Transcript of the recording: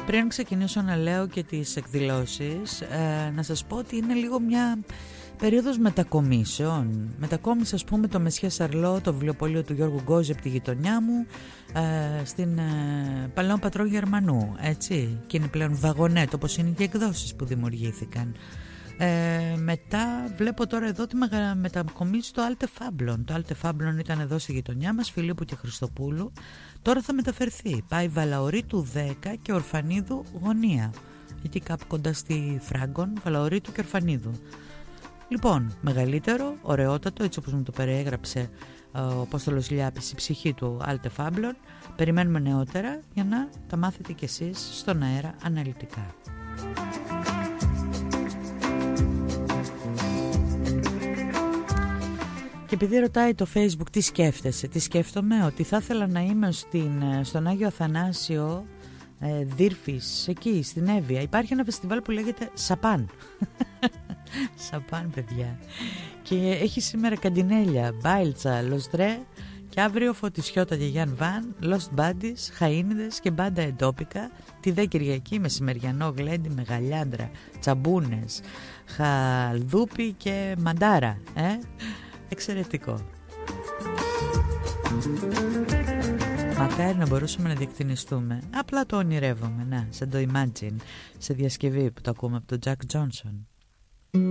Πριν ξεκινήσω να λέω και τις εκδηλώσεις, να σας πω ότι είναι λίγο μια περίοδος μετακομίσεων. Μετακόμισα, ας πούμε, το Μεσχέ Σαρλό, το βιβλιοπωλείο του Γιώργου Γκόζη από τη γειτονιά μου, στην Παλαιόν Πατρών Γερμανού, έτσι. Και είναι πλέον βαγονέτ, όπως είναι και οι εκδόσεις που δημιουργήθηκαν. Μετά βλέπω τώρα εδώ ότι μετακομίζει το Alte Fablon. Το Alte Fablon ήταν εδώ στη γειτονιά μας, Φιλίππου και Χριστοπούλου. Τώρα θα μεταφερθεί. Πάει Βαλαωρίτου 10 και Ορφανίδου Γωνία. Εκεί κάπου κοντά στη Φράγκον, Βαλαωρίτου και Ορφανίδου. Λοιπόν, μεγαλύτερο, ωραιότατο, έτσι όπως μου το περιέγραψε ο Απόστολος Λιάπης, η ψυχή του Alte Fablon. Περιμένουμε νεότερα για να τα μάθετε κι εσείς στον αέρα αναλυτικά. Και επειδή ρωτάει το Facebook τι σκέφτεσαι, τι σκέφτομαι, ότι θα ήθελα να είμαι στον Άγιο Αθανάσιο Δύρφης, εκεί στην Εύβοια. Υπάρχει ένα φεστιβάλ που λέγεται Σαπάν. Σαπάν, παιδιά. Και έχει σήμερα καντινέλια, μπάιλτσα, λοστρέ, και αύριο Φωτισιώτα και Γιάν Βαν, Lost Buddies, Χαΐνιδες και μπάντα εντόπικα. Τη δε Κυριακή μεσημεριανό γλέντι με γαλιάντρα, τσαμπούνες, χαλδούπι και μαντάρα. Εξαιρετικό. Μακάρι να μπορούσαμε να διεκτηνιστούμε. Απλά το ονειρεύομαι. Να, σαν το Imagine, σε διασκευή που το ακούμε από τον Jack Johnson.